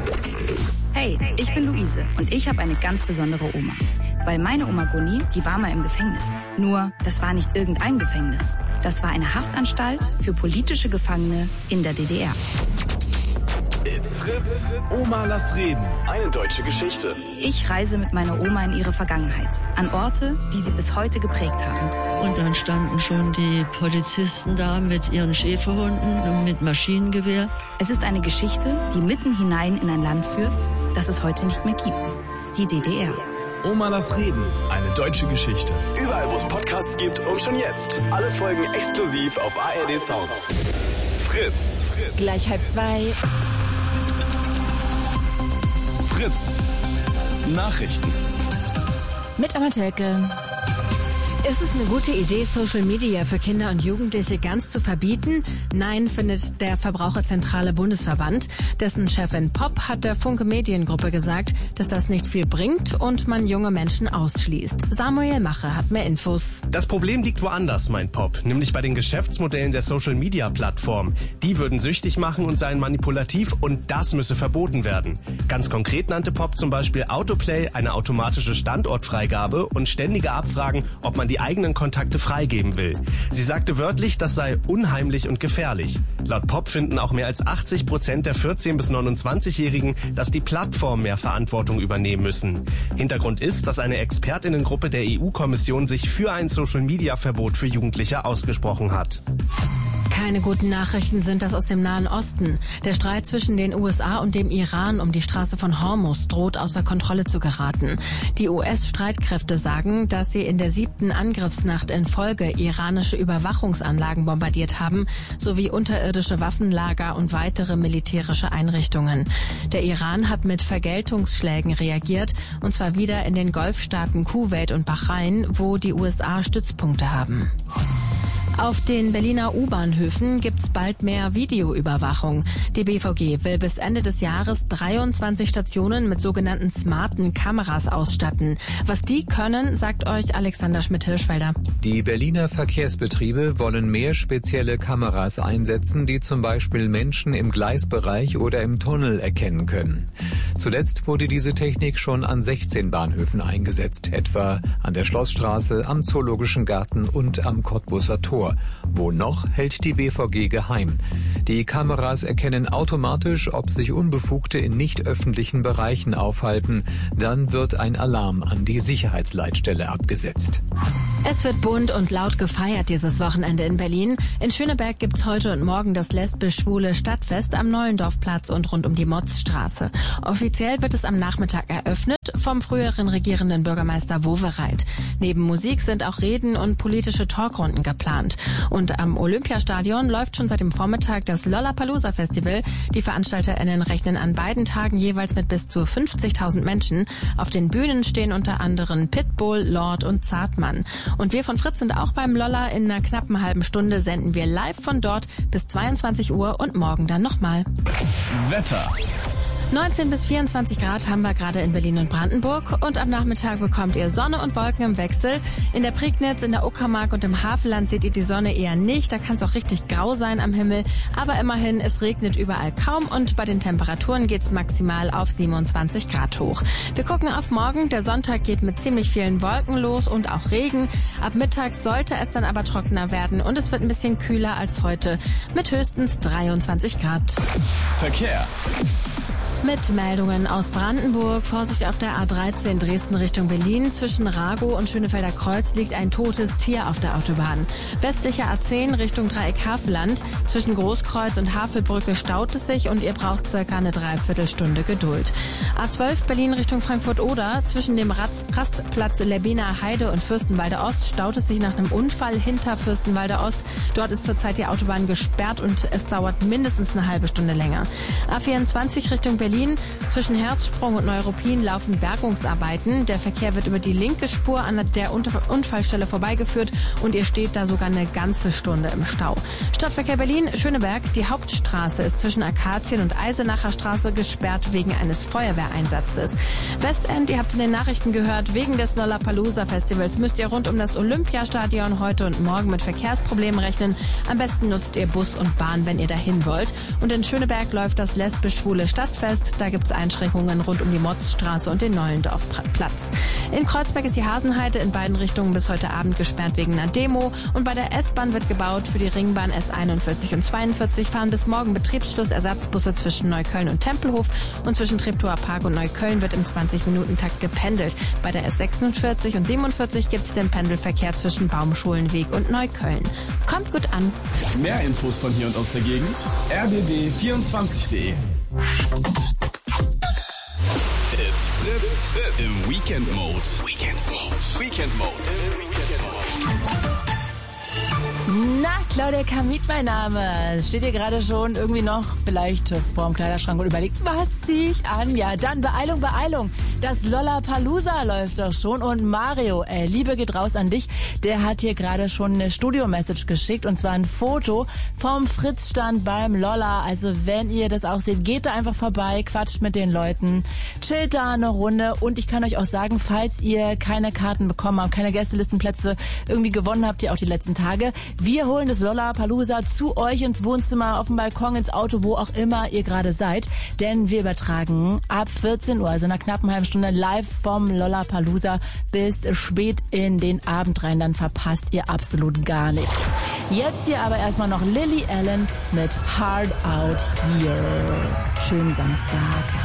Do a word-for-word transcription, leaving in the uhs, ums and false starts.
Hey, ich bin Luise und ich habe eine ganz besondere Oma. Weil meine Oma Gunni, die war mal im Gefängnis. Nur, das war nicht irgendein Gefängnis. Das war eine Haftanstalt für politische Gefangene in der D D R. It's Fritz. Oma, lass reden. Eine deutsche Geschichte. Ich reise mit meiner Oma in ihre Vergangenheit. An Orte, die sie bis heute geprägt haben. Und dann standen schon die Polizisten da mit ihren Schäferhunden und mit Maschinengewehr. Es ist eine Geschichte, die mitten hinein in ein Land führt, das es heute nicht mehr gibt. Die D D R. Oma, lass reden. Eine deutsche Geschichte. Überall, wo es Podcasts gibt und schon jetzt. Alle Folgen exklusiv auf A R D Sounds. Fritz. Fritz. Gleich halb zwei. Fritz. Nachrichten. Mit Anna Telke. Ist es eine gute Idee, Social Media für Kinder und Jugendliche ganz zu verbieten? Nein, findet der Verbraucherzentrale Bundesverband. Dessen Chefin Popp hat der Funke Mediengruppe gesagt, dass das nicht viel bringt und man junge Menschen ausschließt. Samuel Mache hat mehr Infos. Das Problem liegt woanders, meint Popp, nämlich bei den Geschäftsmodellen der Social-Media-Plattform. Die würden süchtig machen und seien manipulativ und das müsse verboten werden. Ganz konkret nannte Popp zum Beispiel Autoplay, eine automatische Standortfreigabe und ständige Abfragen, ob man die eigenen Kontakte freigeben will. Sie sagte wörtlich, das sei unheimlich und gefährlich. Laut Popp finden auch mehr als achtzig Prozent der vierzehn- bis neunundzwanzigjährigen, dass die Plattformen mehr Verantwortung übernehmen müssen. Hintergrund ist, dass eine Expertinnengruppe der E U-Kommission sich für ein Social-Media-Verbot für Jugendliche ausgesprochen hat. Keine guten Nachrichten sind das aus dem Nahen Osten. Der Streit zwischen den U S A und dem Iran um die Straße von Hormuz droht außer Kontrolle zu geraten. Die U S-Streitkräfte sagen, dass sie in der siebten Angriffsnacht in Folge iranische Überwachungsanlagen bombardiert haben, sowie unterirdische Waffenlager und weitere militärische Einrichtungen. Der Iran hat mit Vergeltungsschlägen reagiert, und zwar wieder in den Golfstaaten Kuwait und Bahrain, wo die U S A Stützpunkte haben. Auf den Berliner U-Bahnhöfen gibt's bald mehr Videoüberwachung. Die B V G will bis Ende des Jahres dreiundzwanzig Stationen mit sogenannten smarten Kameras ausstatten. Was die können, sagt euch Alexander Schmidt-Hirschfelder. Die Berliner Verkehrsbetriebe wollen mehr spezielle Kameras einsetzen, die zum Beispiel Menschen im Gleisbereich oder im Tunnel erkennen können. Zuletzt wurde diese Technik schon an sechzehn Bahnhöfen eingesetzt, etwa an der Schlossstraße, am Zoologischen Garten und am Cottbusser Tor. Wo noch, hält die B V G geheim. Die Kameras erkennen automatisch, ob sich Unbefugte in nicht öffentlichen Bereichen aufhalten. Dann wird ein Alarm an die Sicherheitsleitstelle abgesetzt. Es wird bunt und laut gefeiert dieses Wochenende in Berlin. In Schöneberg gibt's heute und morgen das lesbisch-schwule Stadtfest am Neulendorfplatz und rund um die Motzstraße. Offiziell wird es am Nachmittag eröffnet vom früheren regierenden Bürgermeister Wowereit. Neben Musik sind auch Reden und politische Talkrunden geplant. Und am Olympiastadion läuft schon seit dem Vormittag das Lollapalooza Festival. Die VeranstalterInnen rechnen an beiden Tagen jeweils mit bis zu fünfzigtausend Menschen. Auf den Bühnen stehen unter anderem Pitbull, Lord und Zartmann. Und wir von Fritz sind auch beim Lolla. In einer knappen halben Stunde senden wir live von dort bis zweiundzwanzig Uhr und morgen dann nochmal. Wetter. neunzehn bis vierundzwanzig Grad haben wir gerade in Berlin und Brandenburg und am Nachmittag bekommt ihr Sonne und Wolken im Wechsel. In der Prignitz, in der Uckermark und im Havelland seht ihr die Sonne eher nicht, da kann es auch richtig grau sein am Himmel, aber immerhin, es regnet überall kaum und bei den Temperaturen geht's maximal auf siebenundzwanzig Grad hoch. Wir gucken auf morgen, der Sonntag geht mit ziemlich vielen Wolken los und auch Regen. Ab mittags sollte es dann aber trockener werden und es wird ein bisschen kühler als heute mit höchstens dreiundzwanzig Grad. Verkehr. Mit Meldungen aus Brandenburg. Vorsicht auf der A dreizehn Dresden Richtung Berlin. Zwischen Ragow und Schönefelder Kreuz liegt ein totes Tier auf der Autobahn. Westliche A zehn Richtung Dreieck Havelland. Zwischen Großkreuz und Havelbrücke staut es sich und ihr braucht circa eine Dreiviertelstunde Geduld. A zwölf Berlin Richtung Frankfurt-Oder. Zwischen dem Rastplatz Lebbiner Heide und Fürstenwalde Ost staut es sich nach einem Unfall hinter Fürstenwalde Ost. Dort ist zurzeit die Autobahn gesperrt und es dauert mindestens eine halbe Stunde länger. A vierundzwanzig Richtung Berlin. Zwischen Herzsprung und Neuruppin laufen Bergungsarbeiten. Der Verkehr wird über die linke Spur an der Unfallstelle vorbeigeführt und ihr steht da sogar eine ganze Stunde im Stau. Stadtverkehr Berlin, Schöneberg. Die Hauptstraße ist zwischen Akazien und Eisenacher Straße gesperrt wegen eines Feuerwehreinsatzes. Westend, ihr habt in den Nachrichten gehört, wegen des Lollapalooza Festivals müsst ihr rund um das Olympiastadion heute und morgen mit Verkehrsproblemen rechnen. Am besten nutzt ihr Bus und Bahn, wenn ihr dahin wollt. Und in Schöneberg läuft das lesbisch-schwule Stadtfest. West. Da gibt's Einschränkungen rund um die Motzstraße und den Neulendorfplatz. In Kreuzberg ist die Hasenheide in beiden Richtungen bis heute Abend gesperrt wegen einer Demo. Und bei der S-Bahn wird gebaut. Für die Ringbahn S einundvierzig und zweiundvierzig fahren bis morgen Betriebsschluss Ersatzbusse zwischen Neukölln und Tempelhof. Und zwischen Treptower Park und Neukölln wird im zwanzig-Minuten-Takt gependelt. Bei der S sechsundvierzig und siebenundvierzig gibt's den Pendelverkehr zwischen Baumschulenweg und Neukölln. Kommt gut an. Mehr Infos von hier und aus der Gegend r b b vierundzwanzig punkt de. It's Fritz im Weekend Mode. Weekend Mode. Weekend Mode. Na, Claudia Kamit mein Name. Steht ihr gerade schon irgendwie noch vielleicht vorm Kleiderschrank und überlegt, was zieh ich an? Ja, dann Beeilung, Beeilung. Das Lollapalooza läuft doch schon und Mario, ey, Liebe geht raus an dich. Der hat hier gerade schon eine Studio-Message geschickt und zwar ein Foto vom Fritz-Stand beim Lolla. Also wenn ihr das auch seht, geht da einfach vorbei, quatscht mit den Leuten, chillt da eine Runde und ich kann euch auch sagen, falls ihr keine Karten bekommen habt, keine Gästelistenplätze irgendwie gewonnen habt, ihr auch die letzten Tage, wir holen das Lollapalooza zu euch ins Wohnzimmer, auf dem Balkon, ins Auto, wo auch immer ihr gerade seid. Denn wir übertragen ab vierzehn Uhr, also in einer knappen halben Stunde live vom Lollapalooza bis spät in den Abend rein. Dann verpasst ihr absolut gar nichts. Jetzt hier aber erstmal noch Lily Allen mit Hard Out Here. Schönen Samstag.